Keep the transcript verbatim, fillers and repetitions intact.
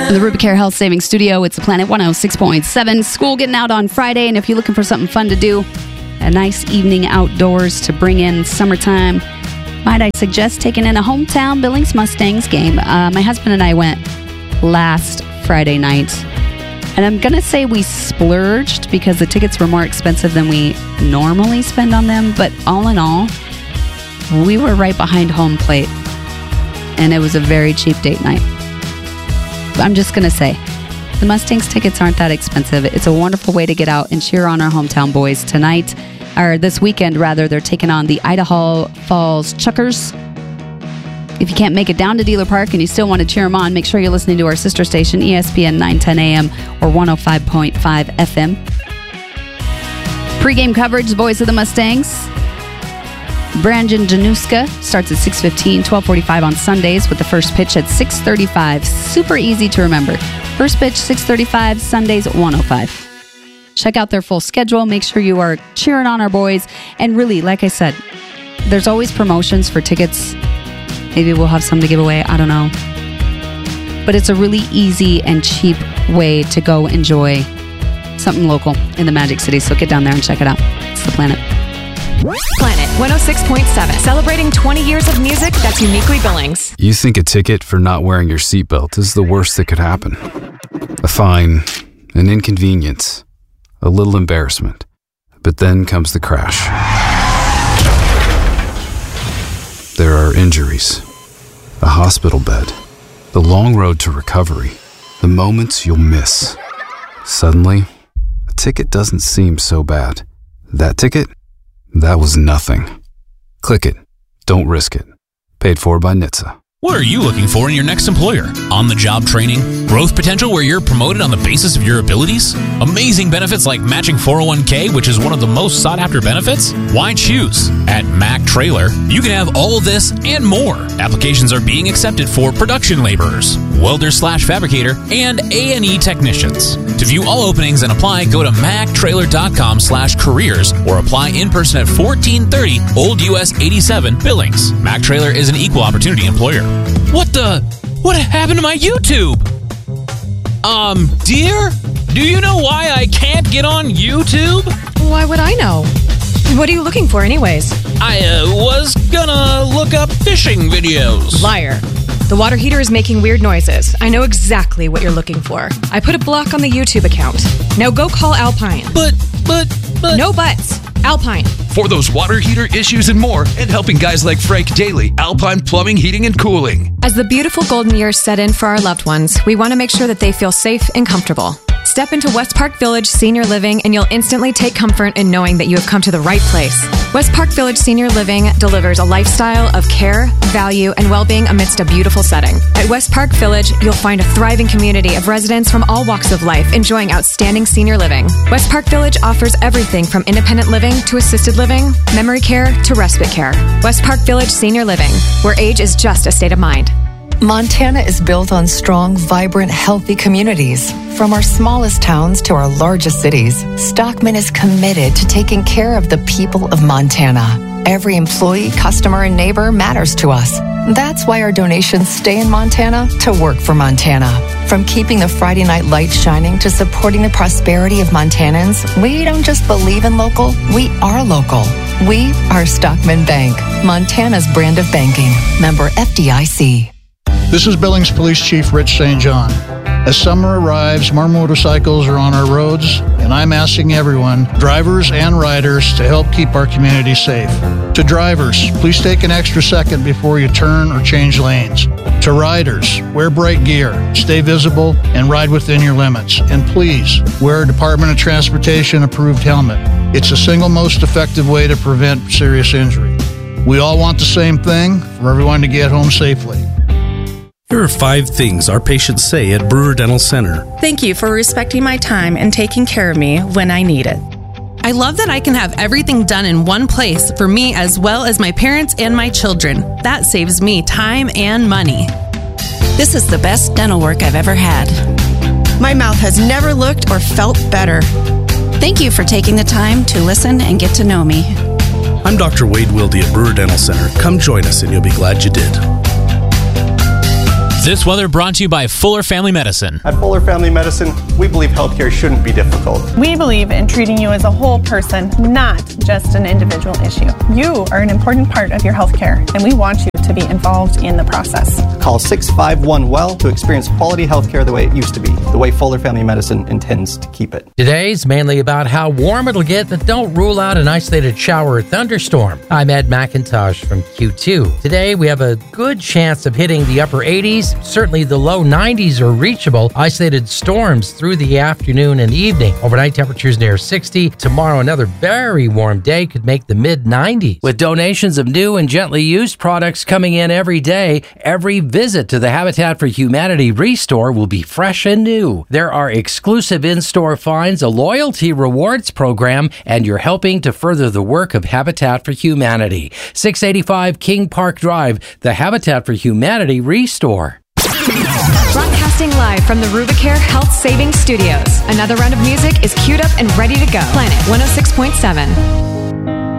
The Rubicare Health Savings Studio, it's the Planet one oh six point seven. School getting out on Friday, and if you're looking for something fun to do, a nice evening outdoors to bring in summertime, might I suggest taking in a hometown Billings Mustangs game. Uh, my husband and I went last Friday night, and I'm going to say we splurged because the tickets were more expensive than we normally spend on them, but all in all, we were right behind home plate, and it was a very cheap date night. I'm just going to say, the Mustangs tickets aren't that expensive. It's a wonderful way to get out and cheer on our hometown boys tonight, or this weekend rather. They're taking on the Idaho Falls Chuckers. If you can't make it down to Dealer Park and you still want to cheer them on, make sure you're listening to our sister station, E S P N nine ten A M or one oh five point five F M. Pre-game coverage, the Voice of the Mustangs. Brandon Januska starts at six fifteen, twelve forty-five on Sundays with the first pitch at six thirty-five. Super easy to remember. First pitch, six thirty-five, Sundays at one oh five. Check out their full schedule. Make sure you are cheering on our boys. And really, like I said, there's always promotions for tickets. Maybe we'll have some to give away. I don't know. But it's a really easy and cheap way to go enjoy something local in the Magic City. So get down there and check it out. It's the Planet. Planet one oh six point seven, celebrating twenty years of music that's uniquely Billings. You think a ticket for not wearing your seatbelt is the worst that could happen. A fine, an inconvenience, a little embarrassment. But then comes the crash. There are injuries, a hospital bed, the long road to recovery, the moments you'll miss. Suddenly, a ticket doesn't seem so bad. That ticket? That was nothing. Click it. Don't risk it. Paid for by N H T S A. What are you looking for in your next employer? On-the-job training? Growth potential where you're promoted on the basis of your abilities? Amazing benefits like matching four oh one k, which is one of the most sought-after benefits? Why choose? At Mack Trailer, you can have all this and more. Applications are being accepted for production laborers, welder slash fabricator, and A and E technicians. To view all openings and apply, go to mack trailer dot com slash careers or apply in person at fourteen thirty Old U S eighty-seven, Billings. Mack Trailer is an equal opportunity employer. What the? What happened to my YouTube? Um, dear? Do you know why I can't get on YouTube? Why would I know? What are you looking for anyways? I uh, was gonna look up fishing videos. Liar. The water heater is making weird noises. I know exactly what you're looking for. I put a block on the YouTube account. Now go call Alpine. But, but, but... No buts. Alpine. For those water heater issues and more, and helping guys like Frank daily, Alpine Plumbing, Heating, and Cooling. As the beautiful golden years set in for our loved ones, we want to make sure that they feel safe and comfortable. Step into West Park Village Senior Living and you'll instantly take comfort in knowing that you have come to the right place. West Park Village Senior Living delivers a lifestyle of care, value, and well-being amidst a beautiful setting. At West Park Village, you'll find a thriving community of residents from all walks of life enjoying outstanding senior living. West Park Village offers everything from independent living to assisted living, memory care to respite care. West Park Village Senior Living, where age is just a state of mind. Montana is built on strong, vibrant, healthy communities. From our smallest towns to our largest cities, Stockman is committed to taking care of the people of Montana. Every employee, customer, and neighbor matters to us. That's why our donations stay in Montana to work for Montana. From keeping the Friday night lights shining to supporting the prosperity of Montanans, we don't just believe in local, we are local. We are Stockman Bank, Montana's brand of banking. Member F D I C. This is Billings Police Chief Rich Saint John. As summer arrives, more motorcycles are on our roads, and I'm asking everyone, drivers and riders, to help keep our community safe. To drivers, please take an extra second before you turn or change lanes. To riders, wear bright gear, stay visible, and ride within your limits. And please, wear a Department of Transportation approved helmet. It's the single most effective way to prevent serious injury. We all want the same thing, for everyone to get home safely. Here are five things our patients say at Brewer Dental Center. Thank you for respecting my time and taking care of me when I need it. I love that I can have everything done in one place for me as well as my parents and my children. That saves me time and money. This is the best dental work I've ever had. My mouth has never looked or felt better. Thank you for taking the time to listen and get to know me. I'm Doctor Wade Wilde at Brewer Dental Center. Come join us and you'll be glad you did. This weather brought to you by Fuller Family Medicine. At Fuller Family Medicine, we believe healthcare shouldn't be difficult. We believe in treating you as a whole person, not just an individual issue. You are an important part of your healthcare, and we want you to be involved in the process. Call six five one well to experience quality healthcare the way it used to be, the way Fuller Family Medicine intends to keep it. Today's mainly about how warm it'll get, but don't rule out an isolated shower or thunderstorm. I'm Ed McIntosh from Q two. Today we have a good chance of hitting the upper eighties. Certainly the low nineties are reachable. Isolated storms through the afternoon and evening. Overnight temperatures near sixty. Tomorrow another very warm day could make the mid nineties. With donations of new and gently used products coming in every day, every visit to the Habitat for Humanity Restore will be fresh and new. There are exclusive in-store finds, a loyalty rewards program, and you're helping to further the work of Habitat for Humanity. six eighty-five King Park Drive, the Habitat for Humanity Restore. Broadcasting live from the Rubicare Health Savings Studios. Another round of music is queued up and ready to go. Planet one oh six point seven.